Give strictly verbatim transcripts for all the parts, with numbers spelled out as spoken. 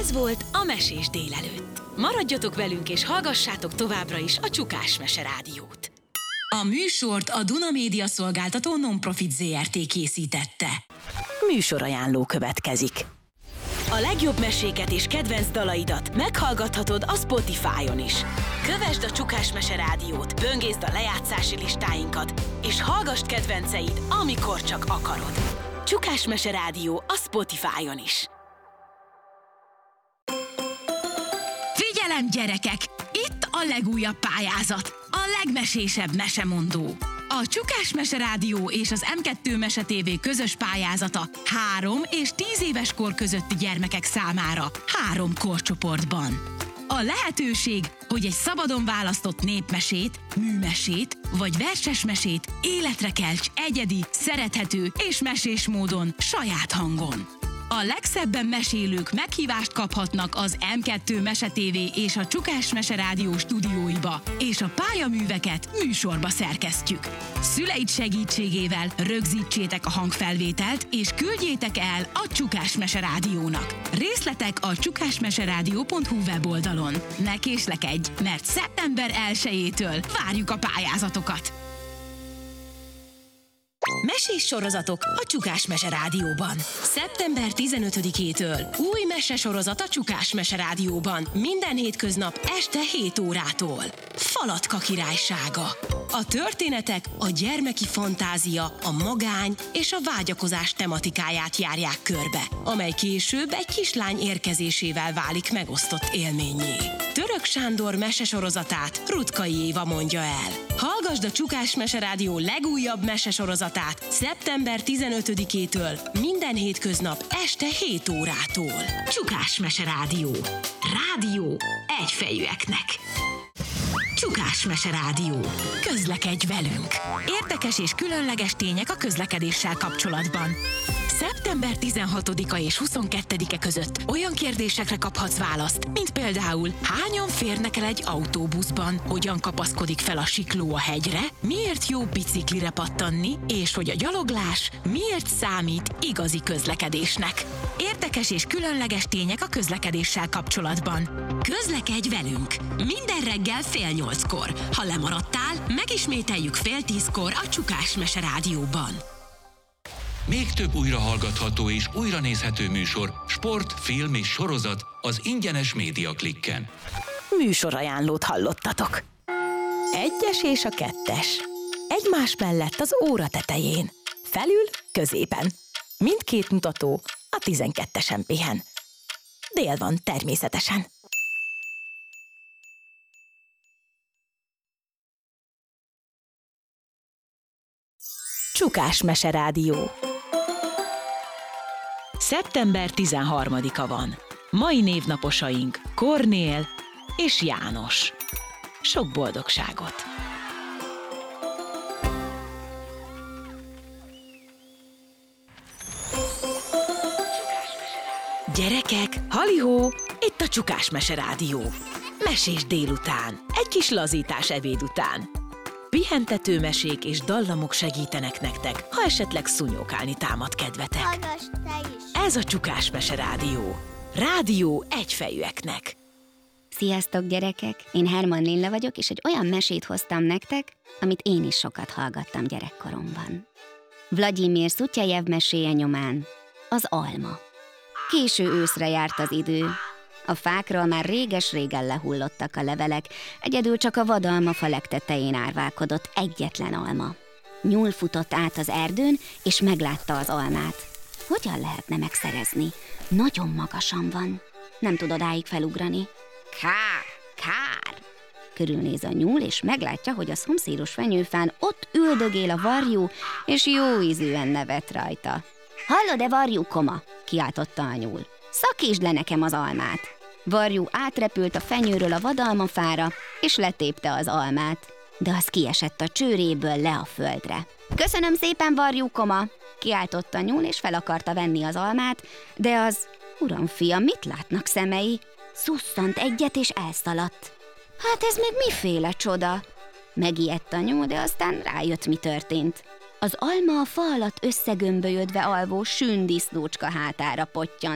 Ez volt a Mesés délelőtt. Maradjatok velünk és hallgassátok továbbra is a Csukás Mese Rádiót. A műsort a Duna Média Szolgáltató Non-Profit zé er té készítette. Műsorajánló következik. A legjobb meséket és kedvenc dalaidat meghallgathatod a Spotify-on is. Kövesd a Csukás Mese Rádiót, böngészd a lejátszási listáinkat, és hallgasd kedvenceid, amikor csak akarod. Csukás Mese Rádió a Spotify-on is. Figyelem, gyerekek! Itt a legújabb pályázat, a legmesésebb mesemondó. A Csukás Mese Rádió és az em kettő Mese té vé közös pályázata három és tíz éves kor közötti gyermekek számára három korcsoportban. A lehetőség, hogy egy szabadon választott népmesét, műmesét vagy verses mesét életre kelts egyedi, szerethető és mesés módon saját hangon. A legszebben mesélők meghívást kaphatnak az em kettő Mese té vé és a Csukás Mese Rádió stúdióiba, és a pályaműveket műsorba szerkesztjük. Szüleid segítségével rögzítsétek a hangfelvételt, és küldjétek el a Csukás Mese Rádiónak. Részletek a csukásmeseradio pont hu weboldalon. Ne késlekedj, mert szeptember elsejétől várjuk a pályázatokat! Mesés sorozatok a Csukás Mese Rádióban. szeptember tizenötödikétől új mesesorozat a Csukás Mese Rádióban. Minden hétköznap este hét órától. Falatka királysága. A történetek a gyermeki fantázia, a magány és a vágyakozás tematikáját járják körbe, amely később egy kislány érkezésével válik megosztott élménnyé. Török Sándor mesesorozatát Rutkai Éva mondja el. Hallgasd a Csukás Mese Rádió legújabb mesesorozatát szeptember tizenötödikétől minden hétköznap este hét órától. Csukás Mese Rádió. Rádió egyfejűeknek. Csukás Mese Rádió. Közlekedj velünk! Érdekes és különleges tények a közlekedéssel kapcsolatban. szeptember tizenhatodika és huszonkettedike között olyan kérdésekre kaphatsz választ, mint például: hányan férnek el egy autóbuszban, hogyan kapaszkodik fel a sikló a hegyre, miért jó biciklire pattanni, és hogy a gyaloglás miért számít igazi közlekedésnek. Érdekes és különleges tények a közlekedéssel kapcsolatban. Közlekedj velünk! Minden reggel fél nyolckor. Ha lemaradtál, megismételjük fél tízkor a Csukás Mese Rádióban. Még több újrahallgatható és újranézhető műsor, sport, film és sorozat az ingyenes Média Klikken. Műsorajánlót hallottatok. Egyes és a kettes. Egymás mellett az óra tetején. Felül, középen. Mindkét mutató a tizenkettesen pihen. Dél van természetesen. Csukás Mese Rádió. szeptember tizenharmadika van. Mai névnaposaink Kornél és János. Sok boldogságot! Gyerekek, halihó! Itt a Csukás Mese Rádió. Mesés délután, egy kis lazítás ebéd után. Pihentető mesék és dallamok segítenek nektek, ha esetleg szúnyókálni támad kedvetek. Hallgass te is! Ez a Csukás Mese Rádió. Rádió egyfejűeknek. Sziasztok, gyerekek! Én Herman Lilla vagyok, és egy olyan mesét hoztam nektek, amit én is sokat hallgattam gyerekkoromban. Vladimir Szutyejev meséje nyomán az alma. Késő őszre járt az idő. A fákról már réges-régen lehullottak a levelek, egyedül csak a vadalmafa legtetején árválkodott egyetlen alma. Nyúl futott át az erdőn, és meglátta az almát. Hogyan lehetne megszerezni? Nagyon magasan van. Nem tud odáig felugrani. Kár, kár! Körülnéz a nyúl, és meglátja, hogy a szomszédos fenyőfán ott üldögél a varjú, és jó ízűen nevet rajta. Hallod-e, varjúkoma? Kiáltotta a nyúl. Szakítsd le nekem az almát! Varjú átrepült a fenyőről a vadalmafára, és letépte az almát, de az kiesett a csőréből le a földre. Köszönöm szépen, varjúkoma! Kiáltotta a nyúl, és fel akarta venni az almát, de az, uram fiam, mit látnak szemei? Szusszant egyet, és elszaladt. Hát ez meg miféle csoda? Megijedt a nyúl, de aztán rájött, mi történt. Az alma a fa alatt összegömbölyödve alvó sűndisznócska hátára pottyant.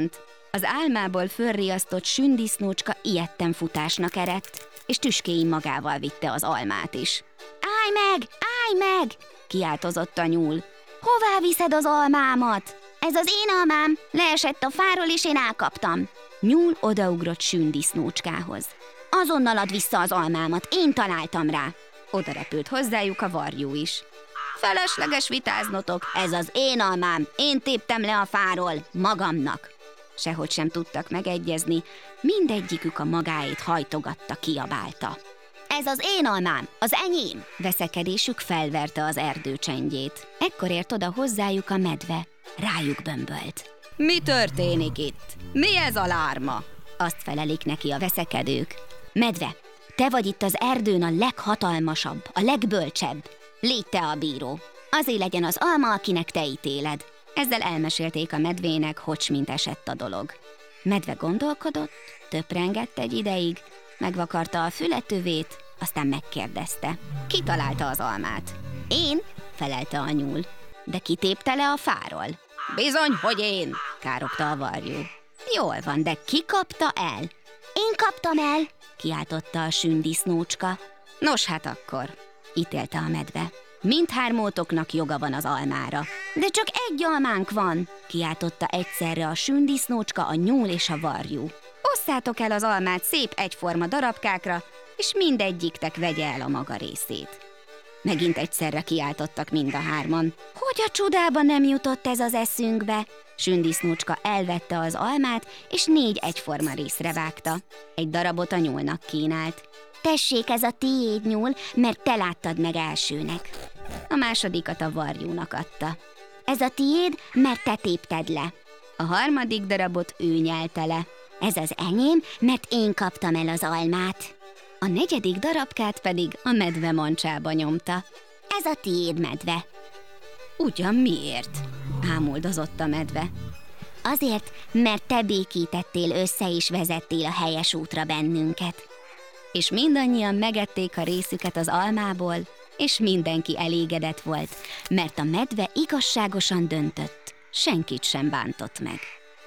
Az álmából fölriasztott sündisznócska ijedten futásnak eredt, és tüskéin magával vitte az almát is. Állj meg! Állj meg! Kiáltozott a nyúl. Hová viszed az almámat? Ez az én almám, leesett a fáról, és én elkaptam. Nyúl odaugrott sündisznócskához. Azonnal add vissza az almámat, én találtam rá. Oda repült hozzájuk a varjú is. Felesleges vitáznotok, ez az én almám, én téptem le a fáról, magamnak. Sehogy sem tudtak megegyezni, mindegyikük a magáét hajtogatta, kiabálta. Ez az én almám, az enyém! Veszekedésük felverte az erdő csendjét. Ekkor ért oda hozzájuk a medve, rájuk bömbölt. Mi történik itt? Mi ez a lárma? Azt felelik neki a veszekedők. Medve, te vagy itt az erdőn a leghatalmasabb, a legbölcsebb. Légy te a bíró. Azért legyen az alma, akinek te ítéled. Ezzel elmesélték a medvének, hogy mint esett a dolog. Medve gondolkodott, töprengett egy ideig, megvakarta a fületövét, aztán megkérdezte. Ki találta az almát? Én, felelte a nyúl. De ki tépte le a fáról? Bizony, hogy én, károgta a varjú. Jól van, de ki kapta el? Én kaptam el, kiáltotta a sündisznócska. Nos hát akkor, ítélte a medve. Mindhármótoknak joga van az almára. De csak egy almánk van, kiáltotta egyszerre a sündisznócska, a nyúl és a varjú. Osszátok el az almát szép egyforma darabkákra, és mindegyiktek vegye el a maga részét. Megint egyszerre kiáltottak mind a hárman. Hogy a csodába nem jutott ez az eszünkbe? Sündisznócska elvette az almát, és négy egyforma részre vágta. Egy darabot a nyúlnak kínált. Tessék, ez a tiéd, nyúl, mert te láttad meg elsőnek. A másodikat a varjúnak adta. Ez a tiéd, mert te tépted le. A harmadik darabot ő nyelte le. Ez az enyém, mert én kaptam el az almát. A negyedik darabkát pedig a medve mancsába nyomta. Ez a tiéd, medve. Ugyan miért? Ámuldozott a medve. Azért, mert te békítettél össze és vezettél a helyes útra bennünket. És mindannyian megették a részüket az almából, és mindenki elégedett volt, mert a medve igazságosan döntött, senkit sem bántott meg.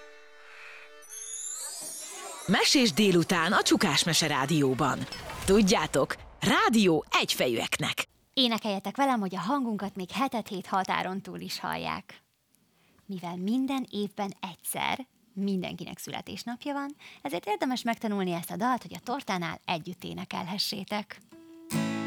Mesés délután a Csukás Mese Rádióban. Tudjátok, rádió egyfejűeknek. Énekeljetek velem, hogy a hangunkat még hetet hét határon túl is hallják. Mivel minden évben egyszer mindenkinek születésnapja van, ezért érdemes megtanulni ezt a dalt, hogy a tortánál együtt énekelhessétek.